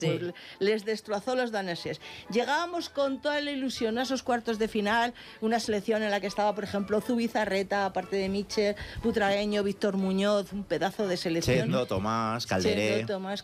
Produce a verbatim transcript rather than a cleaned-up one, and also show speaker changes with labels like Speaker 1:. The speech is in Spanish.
Speaker 1: Sí.
Speaker 2: Pues les destrozó los daneses. Llegábamos con toda la ilusión a esos cuartos de final, una selección en la que estaba, por ejemplo, Zubizarreta, aparte de Michel, Butragueño, Víctor Muñoz, un pedazo de selección.
Speaker 3: Chendo, Tomás, Calderé.
Speaker 2: Chendo, Tomás,